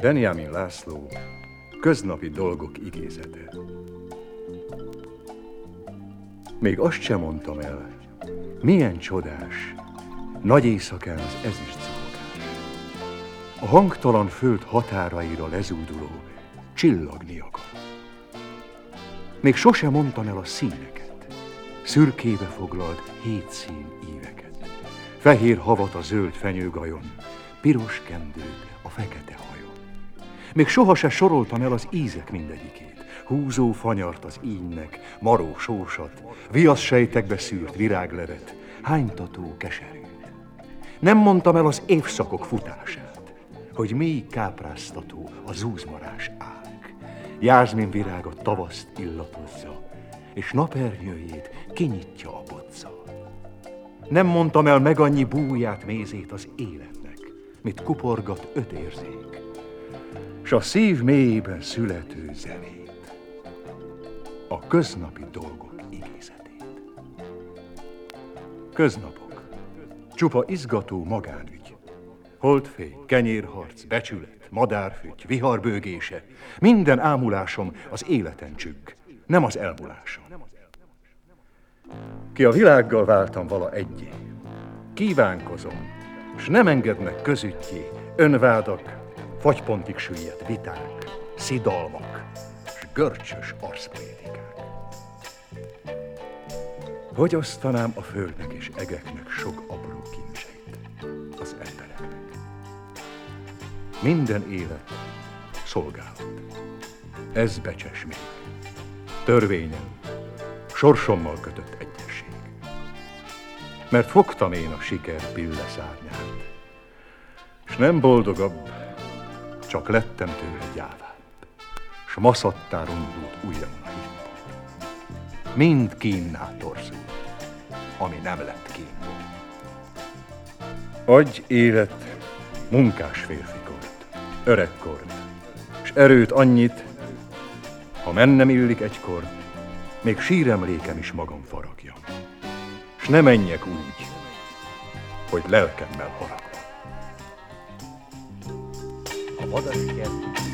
Benjamin László, Köznapi dolgok igézete. Még azt sem mondtam el, milyen csodás, nagy éjszakán az ezüst zúgás. A hangtalan föld határaira lezúduló csillagni akar. Még sosem mondtam el a színeket, szürkébe foglalt 7 szín íveket. Fehér havat a zöld fenyőgajon, piros kendőt a fekete hajon. Még soha se soroltam el az ízek mindegyikét, húzó fanyart az ínynek, maró sósat, viasz sejtekbe szűrt viráglevet, hánytató keserűt. Nem mondtam el az évszakok futását, hogy mély kápráztató a zúzmarás ág, jázmin virág a tavaszt illatozza, és napernyőjét kinyitja a bodza. Nem mondtam el meg annyi búját, mézét az életnek, mit kuporgat 5 érzék, s a szív mélyében születő zenét, a köznapi dolgok igézetét. Köznapok, csupa izgató magánügy, holdfény, kenyérharc, becsület, madárfügy, viharbőgése, minden ámulásom az életen csügg, nem az elmulásom. Ki a világgal váltam vala egyé, kívánkozom, s nem engednek közüttyé önvádak, fagypontig süllyedt viták, szidalmak, s görcsös arszpoétikák. Hogy osztanám a földnek és egeknek sok apró kincseit az embereknek? Minden élet szolgálat, ez becses még, törvényem, sorsommal kötött egyesség. Mert fogtam én a siker pilleszárnyát, s nem boldogabb, csak lettem tőle gyávább, s maszattá rondult ujjamon a himpó. Mind kínná torzul, ami nem lett kínból. Adj élet munkás férfikort, öregkort, s erőt annyit, ha mennem illik egykor, még síremlékem is magam faragjam, s ne menjek úgy, hogy lelkemmel haragva. A Vadaskerti